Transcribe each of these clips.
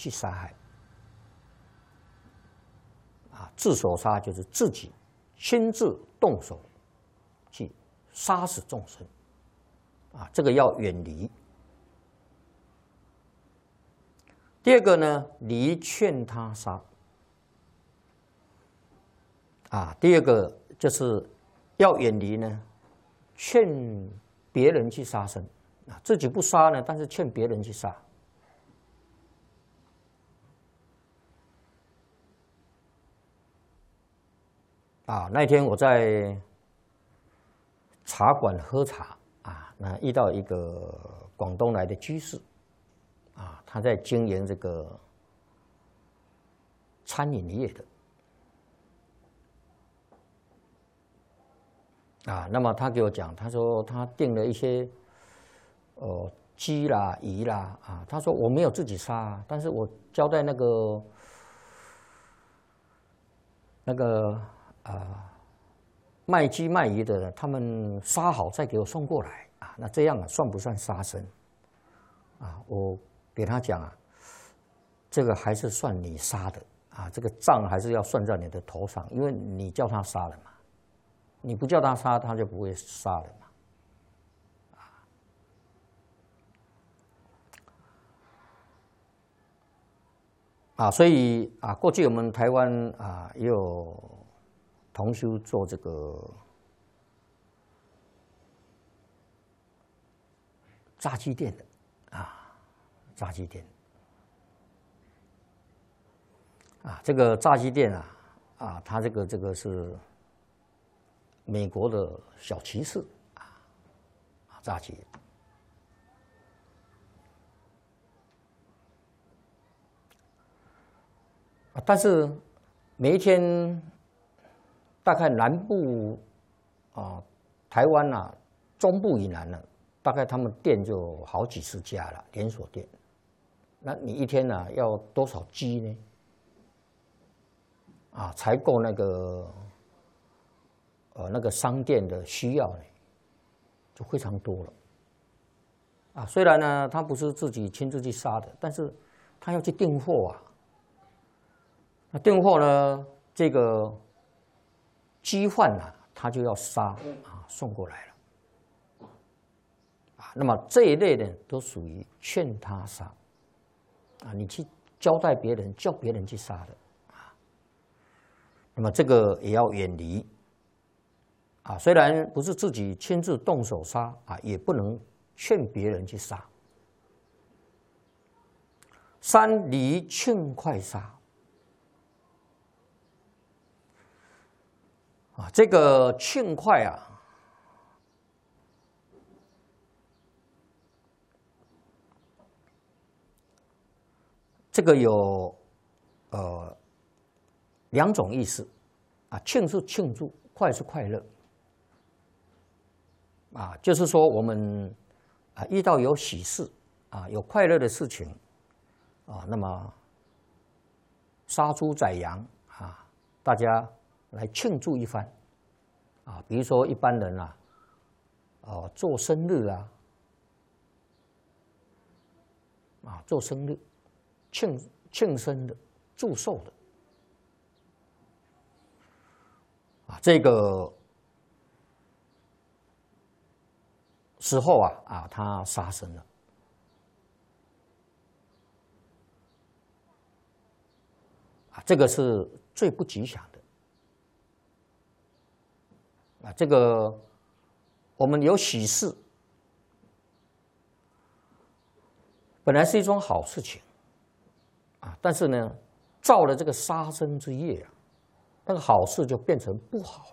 去杀害。自首杀就是自己亲自动手去杀死众生，这个要远离。第二个呢，离劝他杀。第二个就是要远离呢，劝别人去杀生，自己不杀呢，但是劝别人去杀。那天我在茶馆喝茶那遇到一个广东来的居士他在经营这个餐饮业的那么他给我讲，他说他订了一些鸡啦、鱼啦他说我没有自己杀但是我交代那个卖鸡卖鱼的人，他们杀好再给我送过来那这样算不算杀生我给他讲这个还是算你杀的这个账还是要算在你的头上，因为你叫他杀了嘛，你不叫他杀，他就不会杀了嘛。所以过去我们台湾也有同修做这个炸鸡店的炸鸡店这个炸鸡店它这个是美国的小骑士炸鸡。但是每一天大概南部台湾中部以南大概他们店就好几十家了，连锁店。那你一天要多少鸡呢？才够那个商店的需要呢，就非常多了。虽然呢他不是自己亲自去杀的，但是他要去订货那订货呢，这个鸡贩他就要杀送过来了那么这一类呢，都属于劝他杀你去交代别人，叫别人去杀的那么这个也要远离虽然不是自己亲自动手杀也不能劝别人去杀。三，离劝快杀这个劝快这个有两种意思庆是庆祝，快是快乐就是说我们遇到有喜事有快乐的事情那么杀猪宰羊大家来庆祝一番比如说一般人做生日做生日庆生的、祝寿的这个时候他杀生了这个是最不吉祥的这个我们有喜事，本来是一桩好事情但是呢，造了这个杀生之业那个好事就变成不好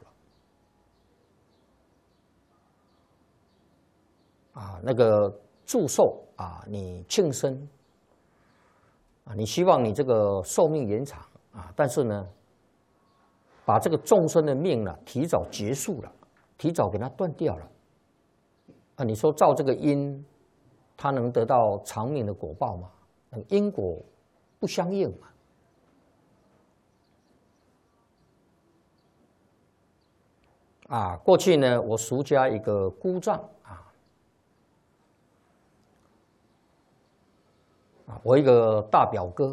了那个祝寿你庆生你希望你这个寿命延长但是呢，把这个众生的命提早结束了，提早给它断掉了你说照这个因，它能得到长命的果报吗？因果不相应嘛过去呢，我俗家一个姑丈我一个大表哥